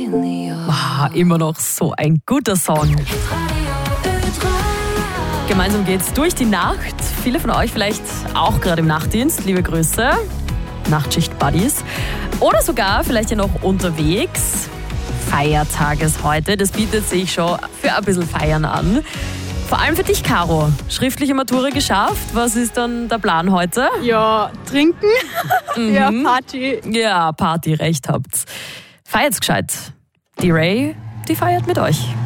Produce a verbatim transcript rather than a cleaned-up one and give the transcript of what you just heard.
Wow, immer noch so ein guter Song. Gemeinsam geht's durch die Nacht. Viele von euch vielleicht auch gerade im Nachtdienst. Liebe Grüße. Nachtschicht-Buddies. Oder sogar vielleicht ja noch unterwegs. Feiertag ist heute. Das bietet sich schon für ein bisschen Feiern an. Vor allem für dich, Caro. Schriftliche Matura geschafft. Was ist dann der Plan heute? Ja, trinken. Mhm. Ja, Party. Ja, Party, recht habt's. Feiert's gescheit. Die Ray, die feiert mit euch.